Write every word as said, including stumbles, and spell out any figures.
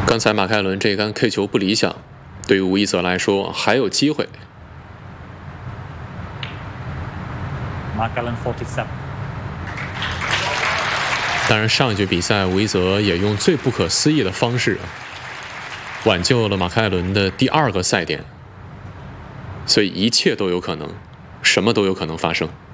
刚才马凯伦这杆 K 球不理想，对于吴一泽来说还有机会。 Mark Allen forty-seven。 当然，上一局比赛吴一泽也用最不可思议的方式挽救了马凯伦的第二个赛点，所以一切都有可能，什么都有可能发生。